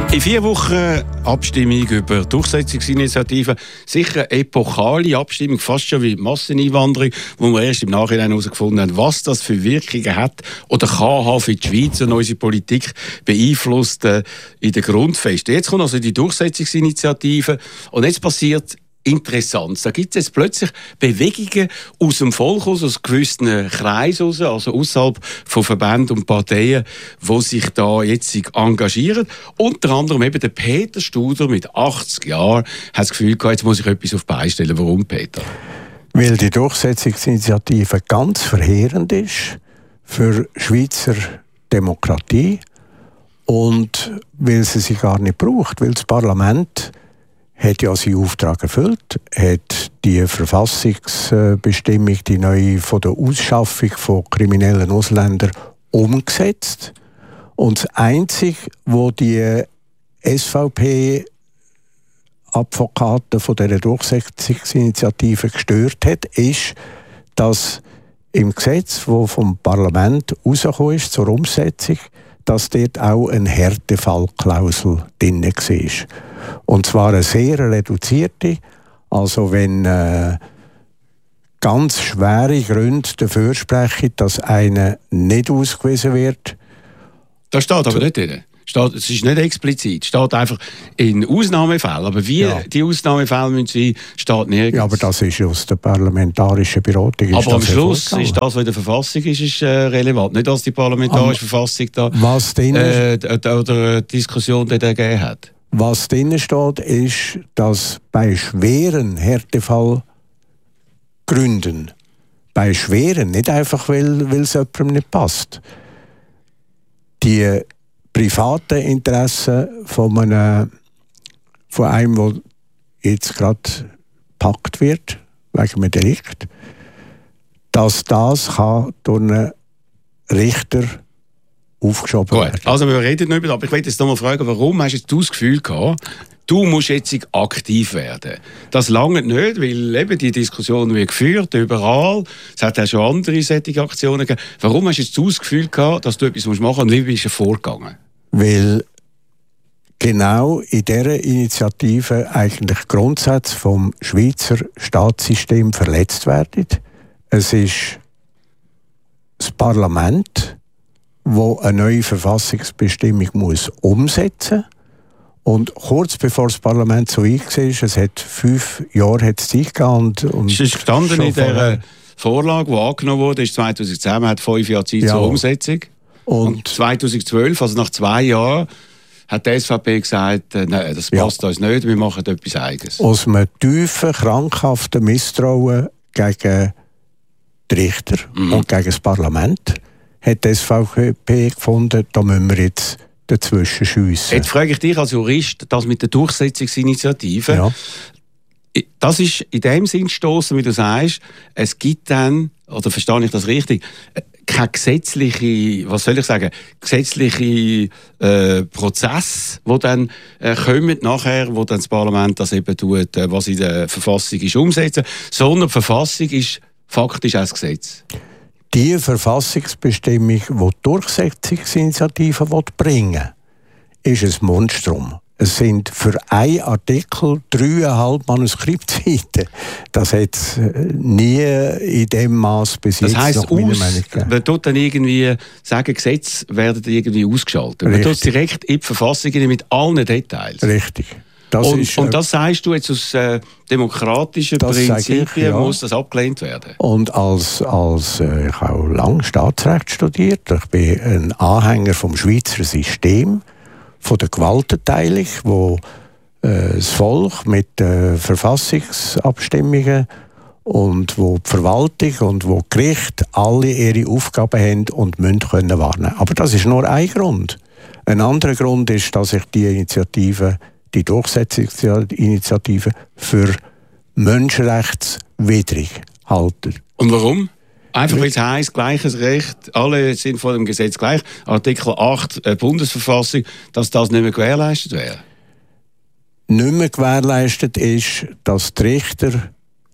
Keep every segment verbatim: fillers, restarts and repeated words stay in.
In vier Wochen Abstimmung über Durchsetzungsinitiativen. Sicher eine epochale Abstimmung, fast schon wie Masseneinwanderung, wo wir erst im Nachhinein herausgefunden haben, was das für Wirkungen hat oder kann haben für die Schweiz und unsere Politik beeinflusst äh, in den Grundfesten. Jetzt kommt also die Durchsetzungsinitiative und jetzt passiert Interessant. Da gibt es jetzt plötzlich Bewegungen aus dem Volk, aus gewissen Kreisen, also außerhalb von Verbänden und Parteien, die sich da jetzt engagieren. Unter anderem eben der Peter Studer mit achtzig Jahren hat das Gefühl gehabt, jetzt muss ich etwas auf die Beine stellen. Warum, Peter? Weil die Durchsetzungsinitiative ganz verheerend ist für Schweizer Demokratie und weil sie sie gar nicht braucht, weil das Parlament hat ja seinen Auftrag erfüllt, hat die Verfassungsbestimmung, die neue von der Ausschaffung von kriminellen Ausländern umgesetzt. Und das Einzige, was die S V P-Advokaten von dieser Durchsetzungsinitiative gestört hat, ist, dass im Gesetz, das vom Parlament rausgekommen ist zur Umsetzung, dass dort auch eine Härtefallklausel drin war. Und zwar eine sehr reduzierte. Also wenn äh, ganz schwere Gründe dafür sprechen, dass einer nicht ausgewiesen wird. Das steht aber nicht drin. Steht, es ist nicht explizit. Es steht einfach in Ausnahmefällen. Aber wie ja. die Ausnahmefälle müssen sein, steht nirgends. Ja, aber das ist aus der parlamentarischen Beratung. Aber am Schluss ist das, was in der Verfassung ist, ist äh, relevant. Nicht, dass die parlamentarische am, Verfassung da was äh, oder Diskussion da gegeben hat. Was drin steht, ist, dass bei schweren Härtefallgründen, bei schweren, nicht einfach, weil, weil es jemandem nicht passt, die privaten Interessen von einem, von einem, der jetzt gerade gepackt wird, wegen einem Delikt, dass das kann durch einen Richter aufgeschoben Gut, werden. also wir reden nicht über das, aber ich will jetzt noch mal fragen, warum hast du das Gefühl gehabt, du musst jetzt aktiv werden? Das lange nicht, weil eben die Diskussion wird geführt, überall. Es hat auch schon andere solche Aktionen gegeben. Warum hast du das Gefühl gehabt, dass du etwas machen musst und wie bist du vorgegangen? Weil genau in dieser Initiative eigentlich Grundsätze vom Schweizer Staatssystem verletzt werden. Es ist das Parlament, wo eine neue Verfassungsbestimmung muss umsetzen muss. Und kurz bevor das Parlament so eingesehen ist, es hat fünf Jahre hat es Zeit gehabt. Und es ist gestanden in der Vorlage, die angenommen wurde, ist zweitausendzehn, man hat fünf Jahre Zeit ja. zur Umsetzung. Und, und zweitausendzwölf, also nach zwei Jahren, hat die S V P gesagt, äh, nein, das passt ja. uns nicht, wir machen etwas Eigenes. Aus einem tiefen, krankhaften Misstrauen gegen die Richter mhm. und gegen das Parlament hat die S V P gefunden, da müssen wir jetzt dazwischen schiessen. Jetzt frage ich dich als Jurist, das mit der Durchsetzungsinitiative, ja. das ist in dem Sinn gestossen, wie du sagst, es gibt dann, oder verstehe ich das richtig, keine gesetzliche, was soll ich sagen, gesetzliche äh, Prozess, wo dann äh, kommen nachher, wo dann das Parlament das eben tut, äh, was in der Verfassung ist, umsetzen, sondern die Verfassung ist faktisch auch das Gesetz. Die Verfassungsbestimmung, die die Durchsetzungsinitiative bringen will, ist ein Monstrum. Es sind für einen Artikel dreieinhalb Manuskriptseiten. Das hat es nie in dem Maß bis jetzt. Das heisst, man tut dann irgendwie sagen, Gesetze werden irgendwie ausgeschaltet. Man tut direkt in die Verfassung mit allen Details. Richtig. Das und, ist, und das sagst du jetzt aus äh, demokratischen Prinzipien, ich, ja. muss das abgelehnt werden? Und als, als äh, ich habe auch lange Staatsrecht studiert, ich bin ein Anhänger vom Schweizer System, von der Gewaltenteilung, wo äh, das Volk mit äh, Verfassungsabstimmungen und wo die Verwaltung und wo die Gerichte alle ihre Aufgaben haben und müssen können warnen. Aber das ist nur ein Grund. Ein anderer Grund ist, dass ich die Initiative die Durchsetzungsinitiative für menschenrechtswidrig halten. Und warum? Einfach weil es heisst, gleiches Recht, alle sind vor dem Gesetz gleich. Artikel acht äh, Bundesverfassung, dass das nicht mehr gewährleistet wäre? Nicht mehr gewährleistet ist, dass die Richter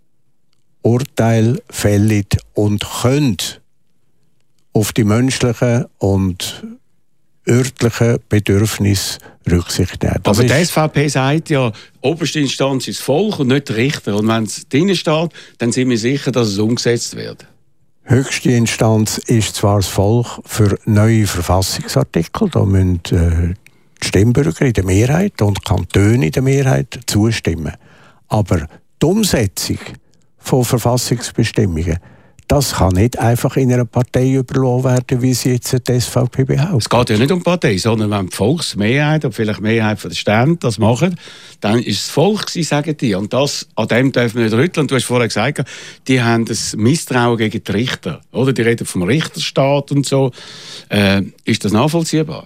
Urteile fällen und können auf die menschlichen und örtlichen Bedürfnissen Rücksicht nehmen. Das Aber die S V P sagt ja, die oberste Instanz ist das Volk und nicht der Richter. Und wenn es drinnen steht, dann sind wir sicher, dass es umgesetzt wird. Höchste Instanz ist zwar das Volk für neue Verfassungsartikel. Da müssen äh, die Stimmbürger in der Mehrheit und Kantone in der Mehrheit zustimmen. Aber die Umsetzung von Verfassungsbestimmungen, das kann nicht einfach in einer Partei überlassen werden, wie sie jetzt die S V P behauptet. Es geht ja nicht um die Partei, sondern wenn die Volksmehrheit und vielleicht die Mehrheit der Stände das machen, dann ist es das Volk gewesen, sagen die. Und das, an dem dürfen wir nicht rütteln. Du hast vorher gesagt, die haben ein Misstrauen gegen die Richter. Oder? Die reden vom Richterstaat und so. Äh, ist das nachvollziehbar?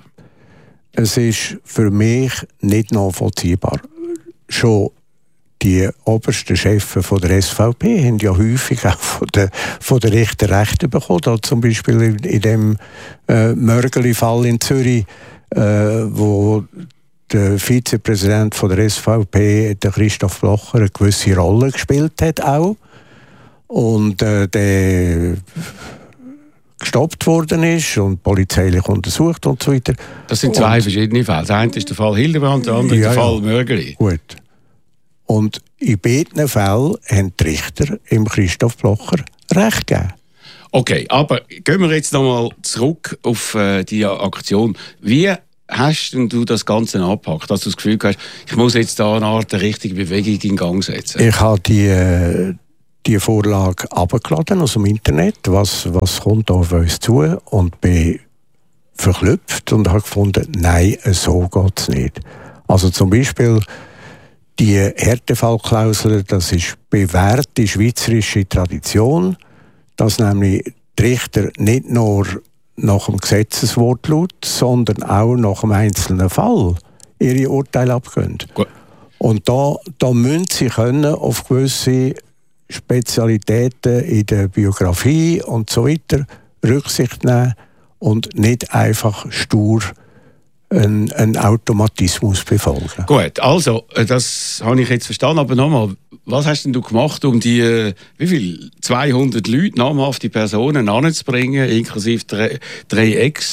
Es ist für mich nicht nachvollziehbar. Schon die obersten Chefs von der S V P haben ja häufig auch von der, von der Richter Rechte bekommen. Da zum Beispiel in, in dem äh, Mörgeli-Fall in Zürich, äh, wo der Vizepräsident von der S V P, der Christoph Blocher, eine gewisse Rolle gespielt hat auch. Und äh, der gestoppt worden ist und polizeilich untersucht und so weiter. Das sind zwei und, verschiedene Fälle. Der eine ist der Fall Hildebrand, der andere ja, ist der Fall Mörgeli. Gut. Und in beiden Fällen haben die Richter im Christoph Blocher Recht gegeben. Okay, aber gehen wir jetzt nochmal zurück auf äh, die Aktion. Wie hast denn du das Ganze angepackt, dass du das Gefühl hast, ich muss jetzt da eine Art eine richtige Bewegung in Gang setzen? Ich habe die, äh, die Vorlage abgeladen aus dem Internet, was, was kommt auf uns zu, und bin verklüpft und habe gefunden, nein, so geht es nicht. Also zum Beispiel die Härtefallklausel, das ist bewährte schweizerische Tradition, dass nämlich die Richter nicht nur nach dem Gesetzeswortlaut, sondern auch nach dem einzelnen Fall ihre Urteile abgeben. Gut. Und da, da müssen sie können auf gewisse Spezialitäten in der Biografie und so weiter Rücksicht nehmen und nicht einfach stur Ein, ein Automatismus befolgen. Gut, also, das habe ich jetzt verstanden. Aber nochmal, was hast denn du gemacht, um die, äh, wie viel, zweihundert Leute, namhafte Personen anzubringen, inklusive drei, drei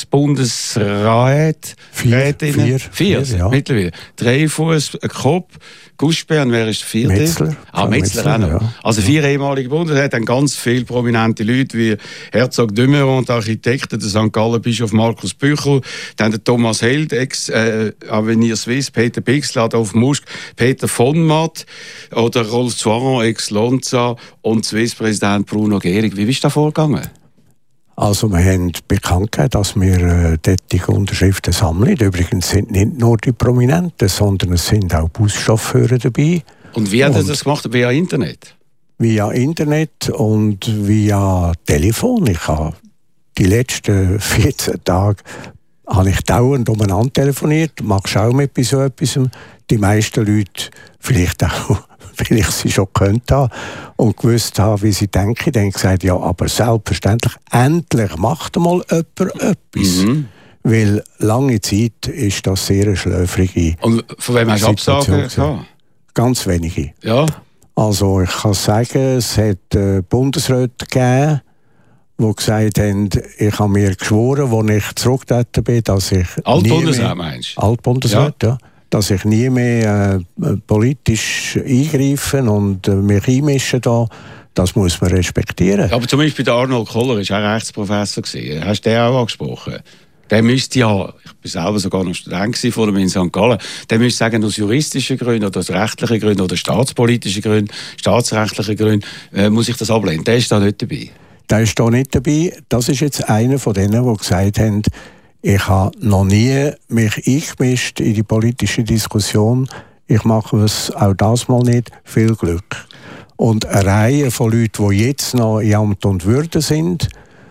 Ex-Bundesräte? Vier, vier, vier, vier ja. Mittlerweile. Dreyfus, Kopp, Guspern, wer ist der vierte? Metzler. Ah, Metzler, Metzler auch noch. Ja. Also vier ehemalige Bundesräte, dann ganz viele prominente Leute wie Herzog de Meuron, der Architekt, der Sankt Gallen Bischof Markus Büchel, dann der Thomas Held, ex äh, Avenir Suisse, Peter Bixler, Adolf Musk, Peter von Matt oder Rolf Zoiron, ex Lonza und Swiss-Präsident Bruno Gehrig. Wie bist du da vorgegangen? Also wir haben bekannt gegeben, dass wir äh, dort Unterschriften sammeln. Übrigens sind nicht nur die Prominenten, sondern es sind auch Buschauffeure dabei. Und wie hat er das gemacht? Via Internet? Via Internet und via Telefon. Ich habe die letzten vierzehn Tage habe ich dauernd umeinander telefoniert. Machst du auch mit bei so etwas? Die meisten Leute vielleicht auch, weil ich sie schon gekannt habe und gewusst habe, wie sie denken, dann haben gesagt, ja, aber selbstverständlich, endlich macht mal jemand etwas. Mhm. Weil lange Zeit ist das sehr eine schläfrige Und von wem hast du Absagen gehabt? Ganz wenige. Ja. Also ich kann sagen, es hat äh, Bundesräte gegeben, die gesagt haben, ich habe mir geschworen, als ich zurückgetreten bin, dass ich Altbundesrat meinst du? Altbundesrat, ja. ja. Dass ich nie mehr äh, politisch eingreifen und äh, mich einmischen da. Das muss man respektieren. Aber zum Beispiel der Arnold Koller war auch Rechtsprofessor. Hast du den auch angesprochen? Der müsste ja, ich war selber sogar noch Student vor dem in Sankt Gallen, der müsste sagen, aus juristischen Gründen oder aus rechtlichen Gründen oder staatspolitischen Gründen, staatsrechtlichen Gründen, äh, muss ich das ablehnen. Der ist da nicht dabei. Der ist da nicht dabei. Das ist jetzt einer von denen, die gesagt haben, ich habe noch nie mich eingemischt in die politische Diskussion. Ich mache es auch das mal nicht. Viel Glück. Und eine Reihe von Leuten, die jetzt noch in Amt und Würde sind,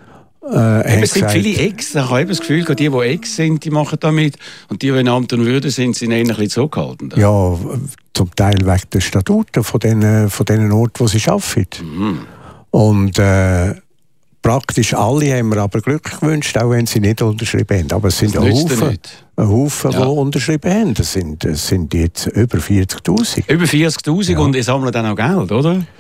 Äh, es sind viele Ex. Ich habe eben das Gefühl, die, die Ex sind, die machen damit. Und die, die in Amt und Würde sind, sind eher ein bisschen zurückhaltend. Ja, zum Teil wegen der Statuten von den, von den Orten, wo sie arbeiten. Mhm. Und äh, praktisch alle haben mir aber Glück gewünscht, auch wenn sie nicht unterschrieben haben. Aber es sind ein Haufen, ein Haufen, ja. die unterschrieben haben. Das sind, das sind jetzt über vierzigtausend. Über vierzigtausend ja. Und ihr sammelt dann auch Geld, oder?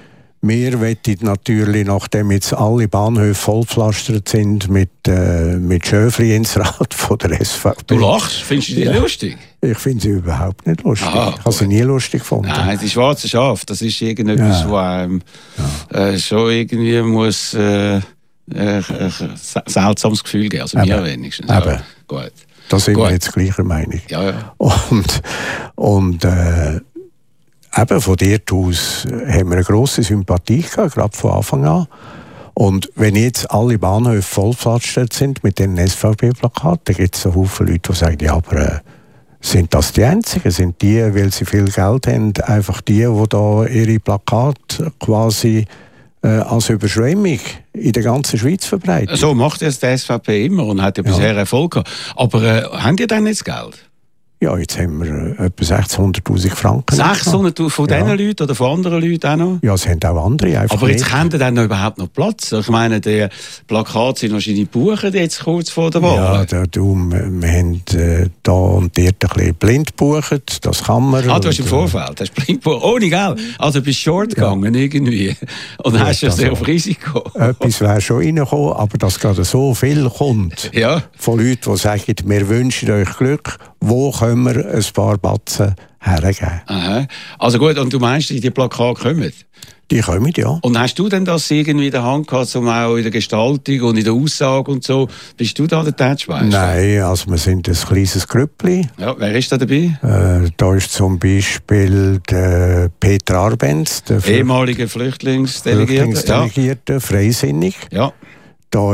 Wir wollen natürlich, nachdem jetzt alle Bahnhöfe vollgepflastert sind, mit, äh, mit Schöfli ins Rad von der S V P. Du lachst? Findest du die ja. lustig? Ich finde sie überhaupt nicht lustig. Aha, ich habe sie nie lustig gefunden. Nein, die schwarze Schaf, das ist irgendetwas, ja. wo einem ja. äh, schon irgendwie muss äh, äh, ein seltsames Gefühl geben. Also mir wenigstens. Aber gut. Da sind gut. wir jetzt gleicher Meinung. Ja, ja. Und, und äh, eben von dort aus haben wir eine grosse Sympathie gehabt, gerade von Anfang an. Und wenn jetzt alle Bahnhöfe vollgepflastert sind mit den S V P-Plakaten, gibt es so viele Leute, die sagen, ja, aber äh, sind das die Einzigen? Sind die, weil sie viel Geld haben, einfach die, die da ihre Plakate quasi äh, als Überschwemmung in der ganzen Schweiz verbreiten? So macht das die S V P immer und hat ja bisher ja. Erfolg gehabt. Aber äh, haben die denn jetzt Geld? Ja, jetzt haben wir äh, etwa sechshunderttausend Franken. sechshunderttausend von ja. diesen Leuten oder von anderen Leuten auch noch? Ja, es haben auch andere einfach. Aber jetzt nicht. haben die dann noch überhaupt noch Platz? Ich meine, die Plakate sind wahrscheinlich gebucht jetzt kurz vor der Wahl. Ja, da, du, wir, wir haben äh, da und dort ein bisschen blind gebucht, das kann man. Ah, du hast im Vorfeld, hast blind gebucht, ohne Geld. Also bist du short gegangen ja. irgendwie und ja, hast ja sehr auf Risiko. Etwas wäre schon reingekommen, aber dass gerade so viel kommt ja. von Leuten, die sagen, wir wünschen euch Glück, wo können wir ein paar Batzen hergeben. Aha. Also gut, und du meinst, die Plakate kommen? Die kommen, ja. Und hast du denn das irgendwie in der Hand gehabt, um auch in der Gestaltung und in der Aussage und so? Bist du da der Tätschmeister? Nein, also wir sind ein kleines Grüppli. Ja, wer ist da dabei? Äh, da ist zum Beispiel der Peter Arbenz, der ehemaliger Flüchtlingsdelegierte. Flüchtlingsdelegierte, ja. Freisinnig. Ja.